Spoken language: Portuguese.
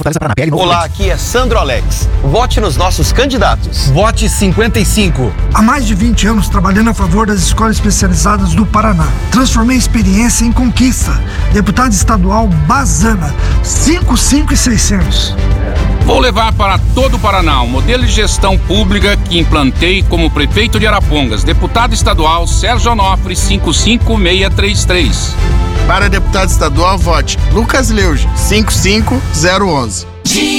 Olá, aqui é Sandro Alex. Vote nos nossos candidatos. Vote 55. Há mais de 20 anos trabalhando a favor das escolas especializadas do Paraná. Transformei a experiência em conquista. Deputado estadual Bazana, 55,600. Vou levar para todo o Paraná um modelo de gestão pública que implantei como prefeito de Arapongas. Deputado estadual Sérgio Onofre, 55633. Para deputado estadual, vote Lucas Leuge, 55011.